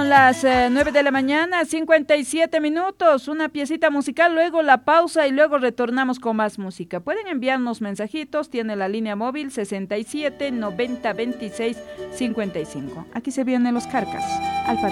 Son las 9 de la mañana, 57 minutos, una piecita musical, luego la pausa y luego retornamos con más música. Pueden enviarnos mensajitos, tiene la línea móvil 67 90 26 55. Aquí se vienen los Carcas.